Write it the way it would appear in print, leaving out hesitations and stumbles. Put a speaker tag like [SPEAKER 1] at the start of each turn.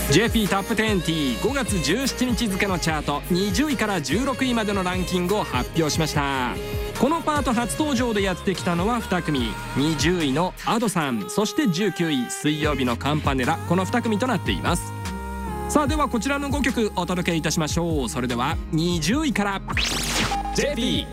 [SPEAKER 1] JP タップ205月17日付のチャート20位から16位までのランキングを発表しました。このパート初登場でやってきたのは2組、20位の Ado さん、そして19位水曜日のカンパネラ、この2組となっています。さあではこちらの5曲お届けいたしましょう。それでは20位から JP